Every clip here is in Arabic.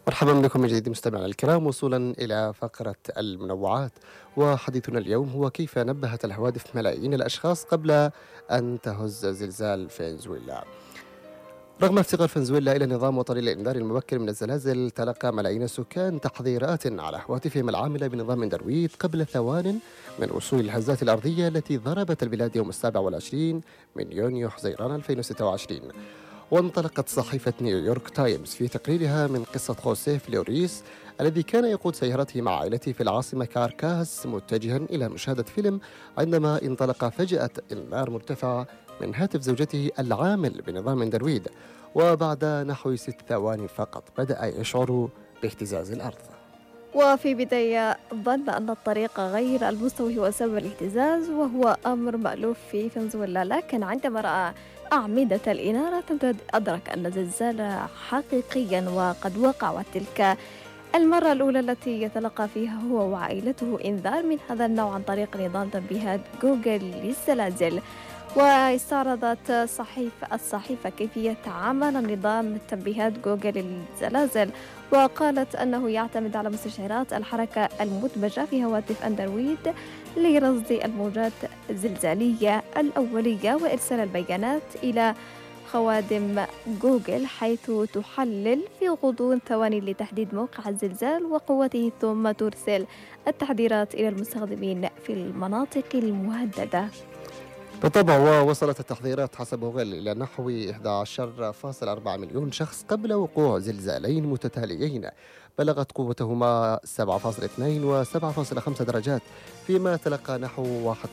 مرحبا بكم من جديد مستمعينا الكرام، وصولا إلى فقرة المنوعات. وحديثنا اليوم هو كيف نبهت الهواتف ملايين الأشخاص قبل أن تهز زلزال فنزويلا. رغم افتقار فنزويلا إلى نظام وطني للإنذار المبكر من الزلازل، تلقى ملايين السكان تحذيرات على هواتفهم العاملة بنظام اندرويد قبل ثوان من وصول الهزات الأرضية التي ضربت البلاد يوم 27 من يونيو حزيران 2026. وانطلقت صحيفة نيويورك تايمز في تقريرها من قصة خوسيه فلوريس الذي كان يقود سيارته مع عائلته في العاصمة كاركاس متجها إلى مشاهدة فيلم، عندما انطلق فجأة إنذار مرتفع من هاتف زوجته العامل بنظام اندرويد، وبعد نحو 6 ثواني فقط بدأ يشعر باهتزاز الأرض. وفي بداية ظن أن الطريق غير المستوي هو سبب الاهتزاز، وهو أمر مألوف في فنزويلا، لكن عندما رأى أعمدة الإنارة تمتد أدرك أن الزلزال حقيقيا وقد وقع، وتلك المرة الأولى التي يتلقى فيها هو وعائلته إنذار من هذا النوع عن طريق نظام تنبيهات جوجل للزلازل. واستعرضت الصحيفة كيفية عمل نظام تنبيهات جوجل للزلازل، وقالت أنه يعتمد على مستشعرات الحركة المدمجة في هواتف أندرويد لرصد الموجات الزلزالية الأولية وإرسال البيانات إلى خوادم جوجل، حيث تحلل في غضون ثواني لتحديد موقع الزلزال وقوته، ثم ترسل التحذيرات إلى المستخدمين في المناطق المهددة. بالطبع، ووصلت التحذيرات حسب جوجل إلى نحو 11.4 مليون شخص قبل وقوع زلزالين متتاليين بلغت قوتهما 7.2 و 7.5 درجات، فيما تلقى نحو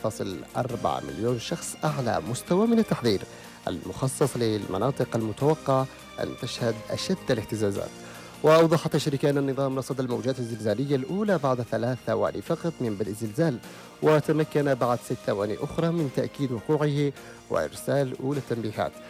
1.4 مليون شخص أعلى مستوى من التحذير المخصص للمناطق المتوقع أن تشهد أشد الاهتزازات. وأوضحت الشركة أن النظام رصد الموجات الزلزالية الأولى بعد 3 ثواني فقط من بدء الزلزال، وتمكن بعد 6 ثواني أخرى من تأكيد وقوعه وإرسال أولى التنبيهات.